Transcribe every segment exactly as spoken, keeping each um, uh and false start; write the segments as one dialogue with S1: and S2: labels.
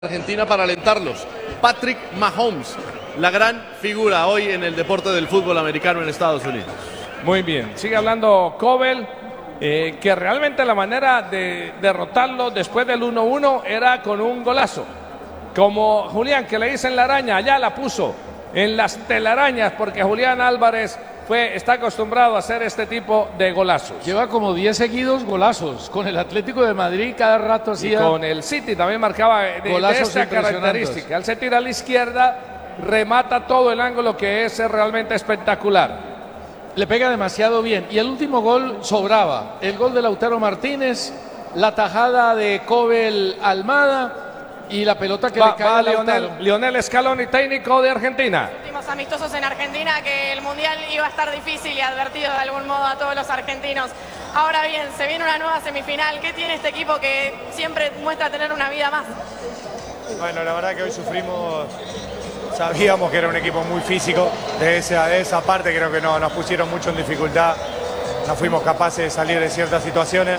S1: Argentina para alentarlos. Patrick Mahomes, la gran figura hoy en el deporte del fútbol americano en Estados Unidos.
S2: Muy bien, sigue hablando Cobel, eh, que realmente la manera de derrotarlo después del uno uno era con un golazo. Como Julián, que le dicen la araña, allá la puso en las telarañas, porque Julián Álvarez fue, está acostumbrado a hacer este tipo de golazos.
S3: Lleva como diez seguidos golazos. Con el Atlético de Madrid cada rato hacía...
S2: Y con el City también marcaba de, de esta característica. Él se tira a la izquierda, remata todo el ángulo, que es realmente espectacular.
S3: Le pega demasiado bien. Y el último gol sobraba. El gol de Lautaro Martínez, la tajada de Cobel Almada y la pelota que
S2: va,
S3: le cae
S2: va
S3: a
S2: Lionel, Lionel Scaloni, técnico de Argentina.
S4: Últimos amistosos en Argentina, que el Mundial iba a estar difícil y advertido de algún modo a todos los argentinos. Ahora bien, se viene una nueva semifinal. ¿Qué tiene este equipo que siempre muestra tener una vida más?
S5: Bueno, la verdad que hoy sufrimos, sabíamos que era un equipo muy físico. De esa, de esa parte creo que no, nos pusieron mucho en dificultad. No fuimos capaces de salir de ciertas situaciones.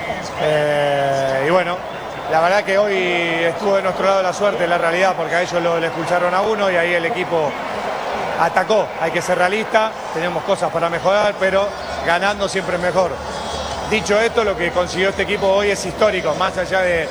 S5: Eh, y bueno, la verdad que hoy estuvo de nuestro lado la suerte, la realidad, porque a ellos lo, le expulsaron a uno y ahí el equipo atacó. Hay que ser realista, tenemos cosas para mejorar, pero ganando siempre es mejor. Dicho esto, lo que consiguió este equipo hoy es histórico, más allá de,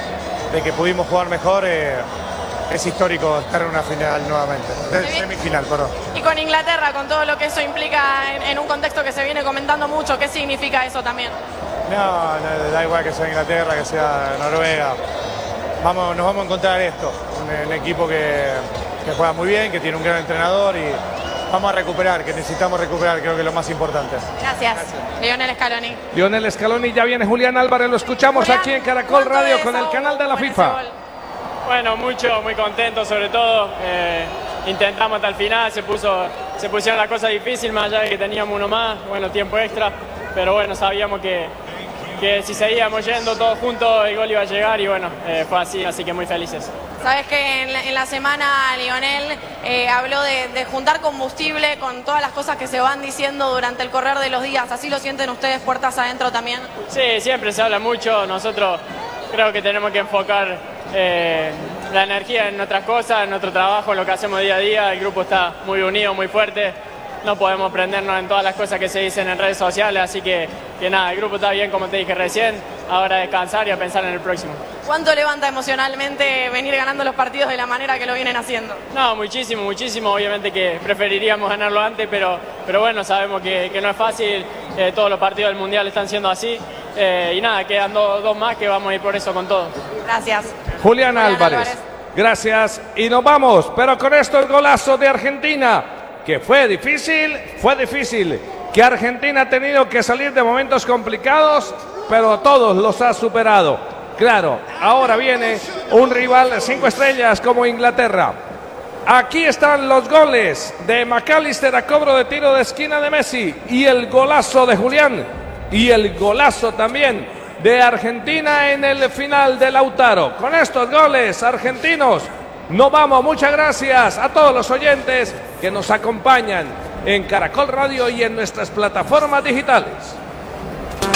S5: de que pudimos jugar mejor, eh, es histórico estar en una final nuevamente, de semifinal, perdón.
S4: Y con Inglaterra, con todo lo que eso implica en, en un contexto que se viene comentando mucho, ¿qué significa eso también?
S5: No, no, da igual que sea Inglaterra, que sea Noruega. Vamos, nos vamos a encontrar esto, un, un equipo que, que juega muy bien, que tiene un gran entrenador y vamos a recuperar, que necesitamos recuperar, creo que es lo más importante.
S4: Gracias, Gracias. Lionel Scaloni.
S2: Lionel Scaloni, ya viene Julián Álvarez, lo escuchamos Julián, aquí en Caracol Radio con el canal de la FIFA.
S6: Bueno, mucho, muy contento sobre todo. Eh, intentamos hasta el final, se, puso, se pusieron la cosa difícil, más allá de que teníamos uno más, bueno, tiempo extra, pero bueno, sabíamos que, que si seguíamos yendo todos juntos el gol iba a llegar y bueno, eh, fue así, así que muy felices.
S4: Sabes que en la, en la semana Lionel eh, habló de, de juntar combustible con todas las cosas que se van diciendo durante el correr de los días, ¿así lo sienten ustedes puertas adentro también?
S6: Sí, siempre se habla mucho, nosotros creo que tenemos que enfocar eh, la energía en otras cosas, en nuestro trabajo, en lo que hacemos día a día. El grupo está muy unido, muy fuerte, no podemos prendernos en todas las cosas que se dicen en redes sociales, así que, que nada, el grupo está bien, como te dije recién, ahora a descansar y a pensar en el próximo.
S4: ¿Cuánto levanta emocionalmente venir ganando los partidos de la manera que lo vienen haciendo?
S6: No, muchísimo, muchísimo, obviamente que preferiríamos ganarlo antes, pero, pero bueno, sabemos que, que no es fácil, eh, todos los partidos del Mundial están siendo así, eh, y nada, quedan dos, dos más que vamos a ir por eso con todo.
S4: Gracias.
S2: Julián, Julián Álvarez. Álvarez, gracias, y nos vamos, pero con esto el golazo de Argentina, que fue difícil, fue difícil, que Argentina ha tenido que salir de momentos complicados, pero todos los ha superado. Claro, ahora viene un rival de cinco estrellas como Inglaterra. Aquí están los goles de McAllister a cobro de tiro de esquina de Messi y el golazo de Julián y el golazo también de Argentina en el final de Lautaro. Con estos goles argentinos nos vamos. Muchas gracias a todos los oyentes que nos acompañan en Caracol Radio y en nuestras plataformas digitales.